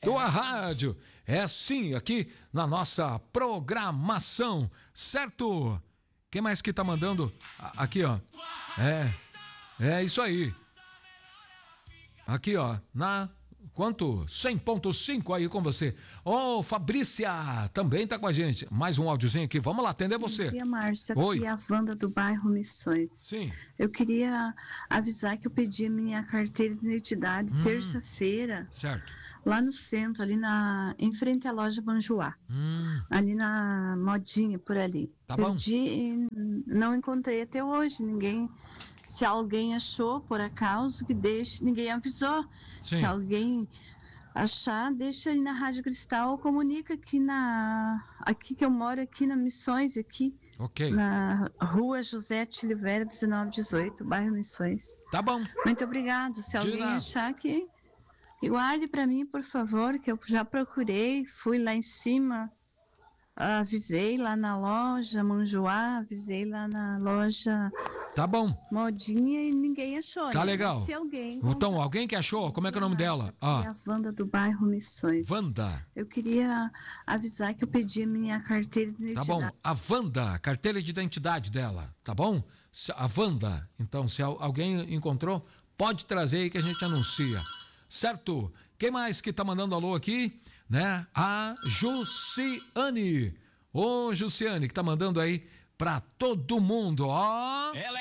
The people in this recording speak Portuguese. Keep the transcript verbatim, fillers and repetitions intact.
tua rádio. É sim, aqui na nossa programação, certo? Quem mais que tá mandando? Aqui, ó. É, é isso aí. Aqui, ó, na... Quanto? cem ponto cinco aí com você. Ô, oh, Fabrícia, também tá com a gente. Mais um áudiozinho aqui. Vamos lá atender você. Bom dia, Márcia. Oi. Aqui é a Wanda do bairro Missões. Sim. Eu queria avisar que eu pedi minha carteira de identidade hum, terça-feira. Certo. Lá no centro, ali na, em frente à loja Banjoá. Hum. Ali na modinha, por ali. Tá Perdi e não encontrei até hoje. Ninguém... Se alguém achou, por acaso, que deixe, ninguém avisou. Sim. Se alguém achar, deixa aí na Rádio Cristal ou comunica aqui na, aqui que eu moro, aqui na Missões, aqui. Ok. Na rua José Tiliveira, dezenove dezoito, bairro Missões. Tá bom. Muito obrigado. Se alguém nada. achar que, guarde para mim, por favor, que eu já procurei, fui lá em cima, avisei lá na loja Manjoá, avisei lá na loja... Tá bom. Modinha e ninguém achou. Tá né? legal. Se alguém... Então, alguém que achou? Como é que é o nome dela? Ah. É a Wanda do bairro Missões. Wanda. Eu queria avisar que eu pedi a minha carteira de identidade. Tá bom. A Wanda, carteira de identidade dela, tá bom? A Wanda. Então, se alguém encontrou, pode trazer aí que a gente anuncia. Certo? Quem mais que tá mandando alô aqui? Né? A Jussiane. Ô, Jussiane, que tá mandando aí pra todo mundo, ó. Ela é